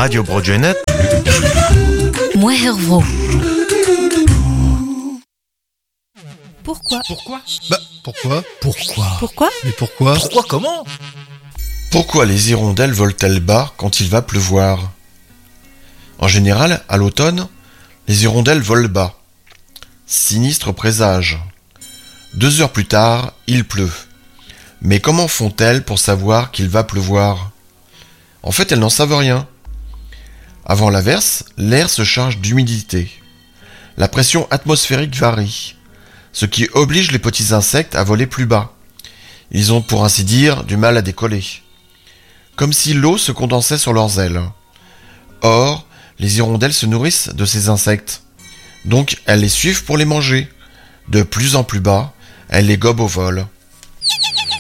Radio Broadwaynet. Moervro. Pourquoi Pourquoi Pourquoi Mais pourquoi Pourquoi comment? Pourquoi les hirondelles volent-elles bas quand il va pleuvoir? En général, à l'automne, les hirondelles volent bas. Sinistre présage. 2 heures plus tard, il pleut. Mais comment font-elles pour savoir qu'il va pleuvoir? En fait, elles n'en savent rien. Avant l'averse, l'air se charge d'humidité. La pression atmosphérique varie, ce qui oblige les petits insectes à voler plus bas. Ils ont, pour ainsi dire, du mal à décoller. Comme si l'eau se condensait sur leurs ailes. Or, les hirondelles se nourrissent de ces insectes. Donc, elles les suivent pour les manger. De plus en plus bas, elles les gobent au vol.